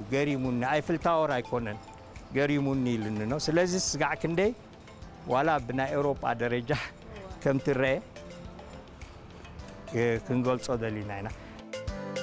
قريمون ايفل تاور ايكونن قريموني لنو سلازي سقع كندي ولا بنا اوروبا درجه كم ترى كنقول صدلينا